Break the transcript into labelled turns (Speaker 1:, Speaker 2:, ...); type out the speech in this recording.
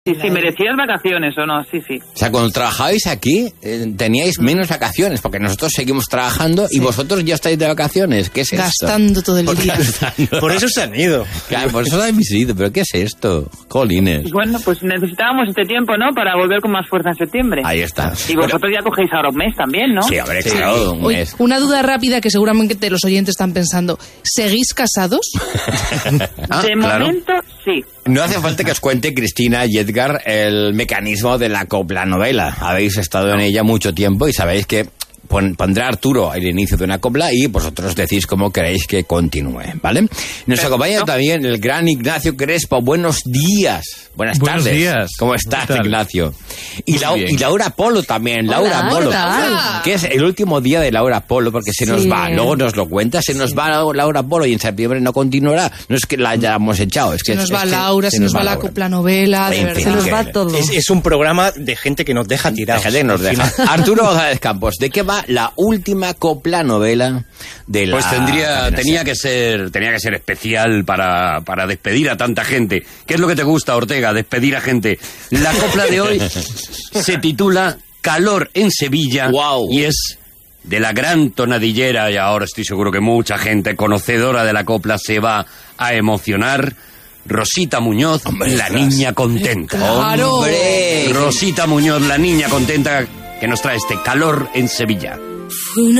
Speaker 1: Sí, merecías vacaciones o no, sí.
Speaker 2: O sea, cuando trabajabais aquí, teníais menos vacaciones, porque nosotros seguimos trabajando y vosotros ya estáis de vacaciones. ¿Qué es esto?
Speaker 3: Gastando todo el día.
Speaker 4: Por eso se han ido.
Speaker 2: Claro, por eso habéis ido, pero ¿qué es esto? Jolines.
Speaker 1: Bueno, pues necesitábamos este tiempo, ¿no? Para volver con más fuerza en septiembre.
Speaker 2: Ahí está.
Speaker 1: Y vosotros ya cogéis ahora un mes también, ¿no?
Speaker 2: Sí, hombre, claro, un
Speaker 3: Oye,
Speaker 2: mes.
Speaker 3: una duda rápida que seguramente los oyentes están pensando. ¿Seguís casados?
Speaker 1: De momento, sí.
Speaker 2: No hace falta que os cuente, Cristina y Edgar, el mecanismo de la copla-novela. Habéis estado en ella mucho tiempo y sabéis que pondrá Arturo el inicio de una copla y vosotros decís cómo queréis que continúe, ¿vale? Nos acompaña también el gran Ignacio Crespo. Buenos días. Buenas
Speaker 5: Buenos
Speaker 2: tardes.
Speaker 5: días.
Speaker 2: ¿Cómo estás,
Speaker 5: ¿Qué tal?
Speaker 2: Ignacio? Y,
Speaker 5: Muy bien.
Speaker 2: y Laura Polo también. Laura Polo. Que es el último día de Laura Polo porque se nos va. Luego nos lo cuenta. Se nos va Laura Polo y en septiembre no continuará. No es que la hayamos echado. Es que
Speaker 3: Se nos va
Speaker 2: es que
Speaker 3: Laura, se nos va la
Speaker 2: Laura.
Speaker 3: copla novela, de
Speaker 2: En
Speaker 3: verdad.
Speaker 2: fin,
Speaker 3: Se nos
Speaker 2: que-
Speaker 3: va todo.
Speaker 4: Es un programa de gente que nos deja tirados.
Speaker 2: Déjate que nos deja. Arturo González Campos, ¿de qué va la última copla novela de la
Speaker 6: Pues
Speaker 2: cadena
Speaker 6: tenía que ser especial para despedir a tanta gente. ¿Qué es lo que te gusta, Ortega? Despedir a gente. La copla de hoy se titula Calor en Sevilla.
Speaker 2: Guau.
Speaker 6: Y es de la gran tonadillera, y ahora estoy seguro que mucha gente conocedora de la copla se va a emocionar. Rosita Muñoz, la niña contenta.
Speaker 3: ¡Claro!
Speaker 2: ¡Hombre!
Speaker 6: Rosita Muñoz, la niña contenta, que nos trae este Calor en Sevilla.
Speaker 7: Fue una